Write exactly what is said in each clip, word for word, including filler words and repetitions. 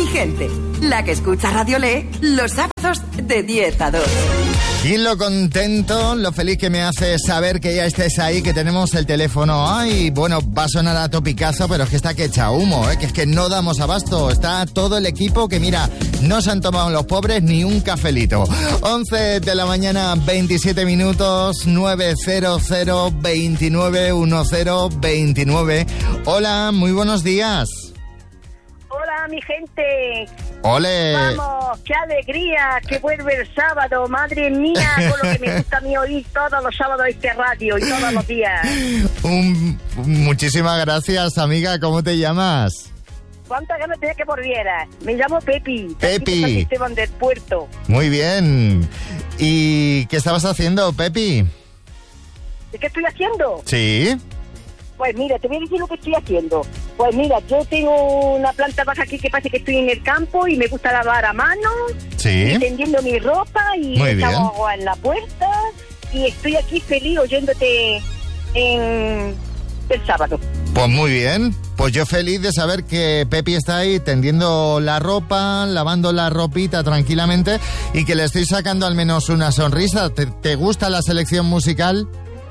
Mi Gente, la que escucha Radio Le los sábados de diez a dos. Y lo contento, lo feliz que me hace saber que ya estés ahí, que tenemos el teléfono. Ay, bueno, va a sonar a topicazo, pero es que está que echa humo, ¿eh? Que es que no damos abasto. Está todo el equipo que, mira, no se han tomado los pobres ni un cafelito. once de la mañana, veintisiete minutos, nueve cero cero, veintinueve, diez, veintinueve. Hola, muy buenos días. Hola, mi gente. ¡Ole! Vamos, qué alegría que vuelve el sábado, madre mía, con lo que me gusta a mí oír todos los sábados este radio y todos los días. Un, muchísimas gracias, amiga. ¿Cómo te llamas? ¿Cuántas ganas tenía que volvieras? Me llamo Pepi. Pepi. Aquí Esteban del Puerto. Muy bien. ¿Y qué estabas haciendo, Pepi? ¿Qué estoy haciendo? Sí. Pues mira, te voy a decir lo que estoy haciendo. Pues mira, yo tengo una planta baja aquí que parece que estoy en el campo y me gusta lavar a mano. Sí. Tendiendo mi ropa y Muy echando bien. agua en la puerta. Y estoy aquí feliz oyéndote en el sábado. Pues muy bien. Pues yo feliz de saber que Pepi está ahí tendiendo la ropa, lavando la ropita tranquilamente y que le estoy sacando al menos una sonrisa. ¿Te, te gusta la selección musical?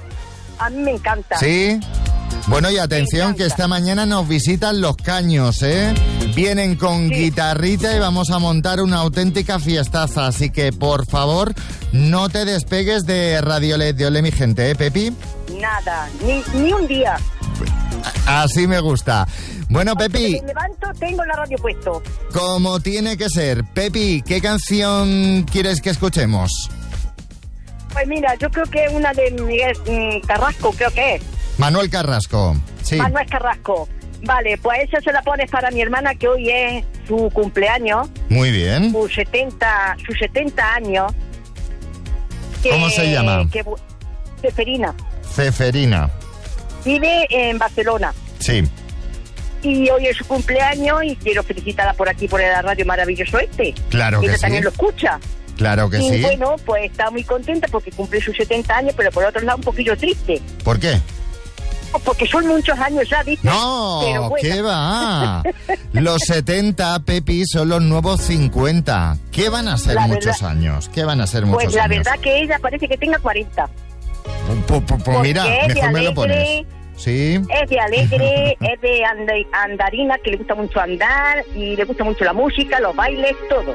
A mí me encanta. Sí. Bueno, y atención que esta mañana nos visitan los Caños, ¿eh? Vienen con Sí. guitarrita y vamos a montar una auténtica fiestaza. Así que, por favor, no te despegues de Radio Le, de Ole Mi Gente, ¿eh, Pepi? Nada, ni, ni un día. Así me gusta. Bueno, Pepi, Me levanto, tengo la radio puesto. como tiene que ser. Pepi, ¿qué canción quieres que escuchemos? Pues mira, yo creo que es una de Miguel mm, Carrasco, creo que es. Manuel Carrasco. Sí. Manuel Carrasco. Vale, pues esa se la pones para mi hermana, que hoy es su cumpleaños, Muy bien. sus setenta, sus setenta años. Que- ¿Cómo se llama? Que, Ceferina. Ceferina. Vive en Barcelona. Sí. Y hoy es su cumpleaños y quiero felicitarla por aquí, por la radio maravilloso este. Claro que Ella sí. también lo escucha. Claro que y sí. bueno, pues está muy contenta porque cumple sus setenta años, pero por otro lado un poquillo triste. ¿Por qué? Porque son muchos años ya, ¿viste? No, Pero bueno. ¿qué va? Los setenta, Pepi, son los nuevos cincuenta. ¿Qué van a ser La muchos verdad- años? ¿Qué van a ser muchos Pues la años? verdad que ella parece que tenga cuarenta. Pues, pues, pues mira, Porque es de mejor me lo pones. alegre. Sí. Es de alegre, es de anda- andarina, que le gusta mucho andar y le gusta mucho la música, los bailes, todo.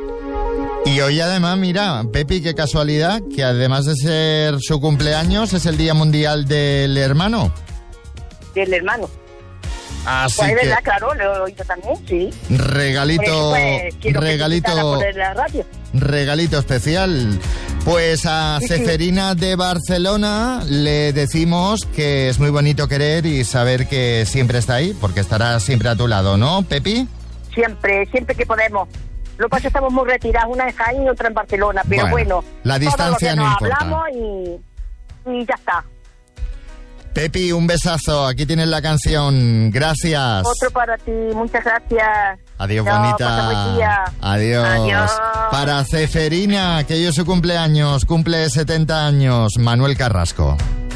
Y hoy además, mira, Pepi, qué casualidad, que además de ser su cumpleaños, es el Día Mundial del Hermano. Del hermano. Así Pues es que verdad, claro, lo he oído también, sí. regalito, Por eso, pues, quiero felicitarla regalito, por la radio. regalito especial. Pues a Sí, sí. Ceferina de Barcelona le decimos que es muy bonito querer y saber que siempre está ahí, porque estará siempre a tu lado, ¿no, Pepi? Siempre, siempre que podemos. Lo que pasa es que estamos muy retirados, una en Jaén y otra en Barcelona, pero Bueno, bueno, la todos los distancia días no nos importa. hablamos y, y ya está. Pepi, un besazo, aquí tienes la canción, gracias. Otro para ti, muchas gracias. Adiós, Chao, bonita. pasa buen día. Adiós. Adiós. Para Ceferina, que hoy es su cumpleaños, cumple setenta años, Manuel Carrasco.